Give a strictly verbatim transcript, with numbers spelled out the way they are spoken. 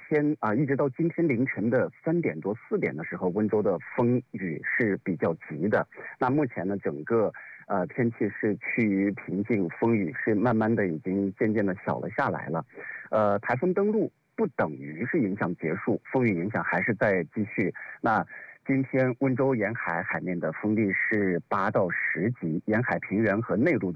天啊、呃，一直到今天凌晨的三点多四点的时候，温州的风雨是比较急的。那目前呢，整个呃天气是趋于平静，风雨是慢慢的已经渐渐的小了下来了。呃，台风登陆不等于是影响结束，风雨影响还是在继续。那今天温州沿海海面的风力是八到十级，沿海平原和内陆的